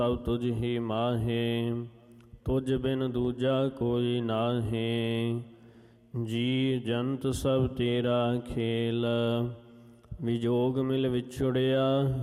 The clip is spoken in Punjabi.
ਸਭ ਤੁਝ ਹੀ ਮਾਹੇ, ਤੁਝ ਬਿਨ ਦੂਜਾ ਕੋਈ ਨਾਹੀ। ਜੀ ਜੰਤ ਸਭ ਤੇਰਾ ਖੇਲ, ਵਿਜੋਗ ਮਿਲ ਵਿਛੜਿਆ